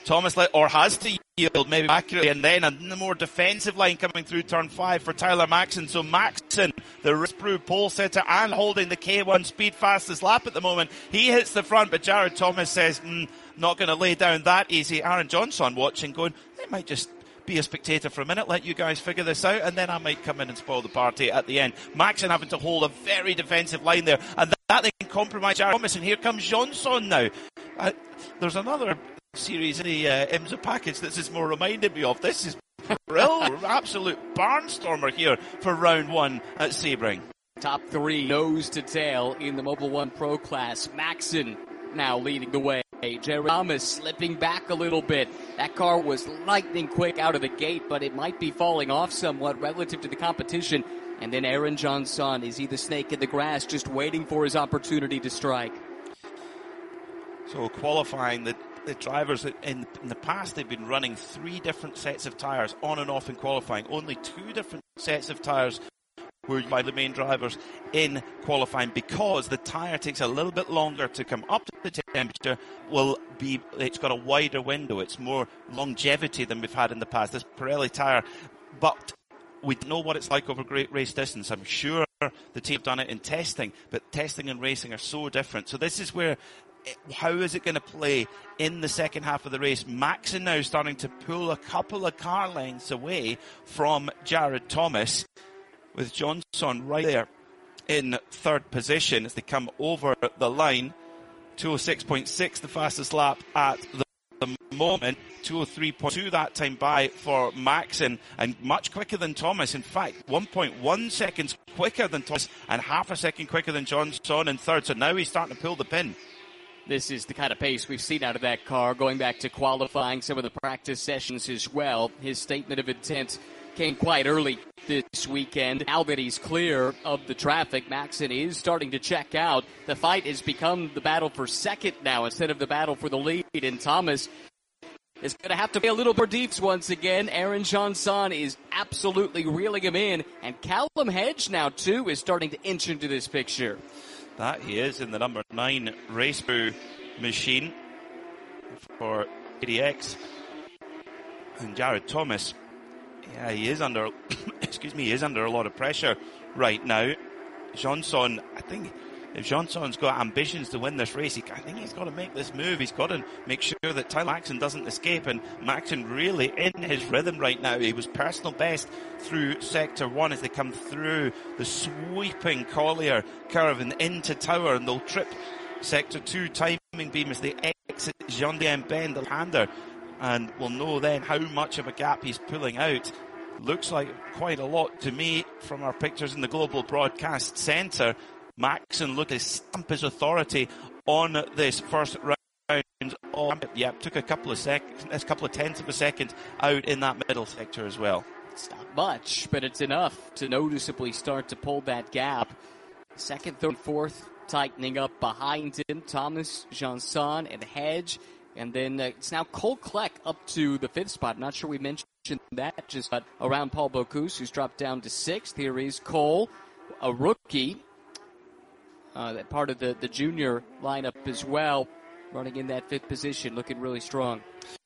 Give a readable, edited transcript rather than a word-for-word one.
Thomas has to yield maybe accurately, and then a more defensive line coming through turn 5 for Tyler Maxson. So Maxson, the Risbro pole setter and holding the K1 speed fastest lap at the moment, he hits the front, but Jared Thomas says, not going to lay down that easy. Aaron Johnson watching, going, they might just be a spectator for a minute, let you guys figure this out, and then I might come in and spoil the party at the end. Maxson having to hold a very defensive line there, and that then compromised Jared Thomas, and here comes Johnson now. There's another series in the IMSA package that is more reminded me of. This is brilliant, absolute barnstormer here for round 1 at Sebring. Top 3 nose to tail in the Mobil 1 Pro class. Maxson now leading the way. Jared Thomas slipping back a little bit. That car was lightning quick out of the gate, but it might be falling off somewhat relative to the competition. And then Aaron Johnson, is he the snake in the grass, just waiting for his opportunity to strike? So qualifying, the drivers in the past, they've been running 3 different sets of tyres on and off in qualifying. Only 2 different sets of tyres were by the main drivers in qualifying, because the tyre takes a little bit longer to come up to the temperature. It's got a wider window. It's more longevity than we've had in the past, this Pirelli tyre. But we don't know what it's like over great race distance. I'm sure the team have done it in testing, but testing and racing are so different. So this is where, how is it going to play in the second half of the race? Maxson now starting to pull a couple of car lengths away from Jared Thomas, with Johnson right there in 3rd position as they come over the line. 206.6 the fastest lap at the moment. 203.2 that time by for Maxson, and much quicker than Thomas. In fact, 1.1 seconds quicker than Thomas and half a second quicker than Johnson in 3rd. So now he's starting to pull the pin. This is the kind of pace we've seen out of that car, going back to qualifying, some of the practice sessions as well. His statement of intent came quite early this weekend. Now that he's clear of the traffic, Maxson is starting to check out. The fight has become the battle for second now instead of the battle for the lead, and Thomas is going to have to play a little more deeps once again. Aaron Johnson is absolutely reeling him in, and Callum Hedge now, too, is starting to inch into this picture. That he is in the number 9 Racebrew machine for ADX. And Jared Thomas, yeah, he is under, he is under a lot of pressure right now. Johnson, I think if Johnson's got ambitions to win this race, I think he's got to make this move. He's got to make sure that Tyler Maxson doesn't escape, and Maxson really in his rhythm right now. He was personal best through Sector 1 as they come through the sweeping Collier curve and into Tower, and they'll trip Sector 2 timing beam as they exit Jean-Diem Bend, the hander, and we'll know then how much of a gap he's pulling out. Looks like quite a lot to me from our pictures in the Global Broadcast Centre. Maxson looked to stamp his authority on this first round. Took a couple of tenths of a second out in that middle sector as well. It's not much, but it's enough to noticeably start to pull that gap. 2nd, 3rd, 4th tightening up behind him. Thomas, Johnson, and Hedge. And then it's now Cole Kleck up to the 5th spot. Not sure we mentioned that, just around Paul Bocuse, who's dropped down to 6th. Here is Cole, a rookie. That part of the junior lineup as well, running in that 5th position, looking really strong.